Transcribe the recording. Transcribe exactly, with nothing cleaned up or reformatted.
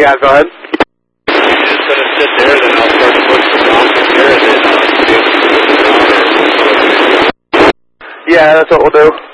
Yeah, go ahead. You're just going to sit there, then I'll start to push the ground from here, and then uh, be able to move the ground or... Yeah, that's what we'll do.